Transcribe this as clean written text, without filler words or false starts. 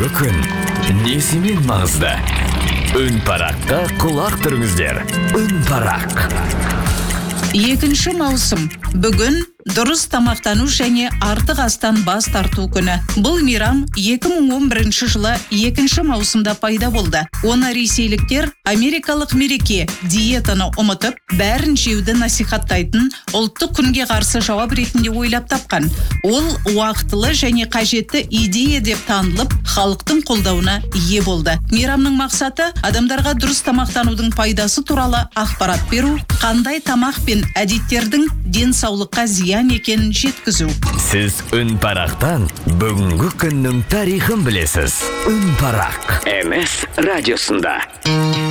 Бүгінгі күн несімен маңызды? Үн параққа құлақ түріңіздер. Үн парақ. 2 маусым. Бүгін дұрыс тамақтану және артық астан бас тарту күні. Бұл мейрам 2011 жылы 2 маусымда пайда болды. Оны ресейліктер америкалық мереке диетаны ұмытып, бәрін жеуді насихаттайтын ұлттық күнге қарсы жауап ретінде ойлап тапқан. Ол уақытылы және қажетті идея деп танылып, халықтың қолдауына ие болды. Мейрамның мақсаты адамдарға дұрыс тамақтанудың пайдасы туралы ақпарат беру, қандай тамақ пен әдеттердің денсаулыққа зиян екенін жеткізу. Сіз үн парақтан бүгінгі күннің тарихын білесіз. Үн парақ. MS радиосында.